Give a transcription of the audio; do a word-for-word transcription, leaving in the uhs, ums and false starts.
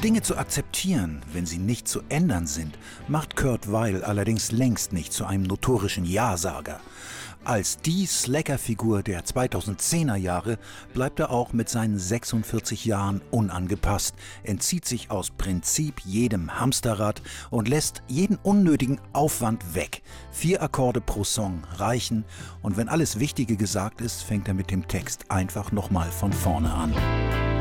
Dinge zu akzeptieren, wenn sie nicht zu ändern sind, macht Kurt Weill allerdings längst nicht zu einem notorischen Ja-Sager. Als die Slacker-Figur der zweitausendzehner Jahre bleibt er auch mit seinen sechsundvierzig Jahren unangepasst, entzieht sich aus Prinzip jedem Hamsterrad und lässt jeden unnötigen Aufwand weg. Vier Akkorde pro Song reichen und wenn alles Wichtige gesagt ist, fängt er mit dem Text einfach nochmal von vorne an.